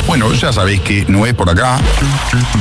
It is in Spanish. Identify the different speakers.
Speaker 1: Bueno, ya sabéis que no es por acá.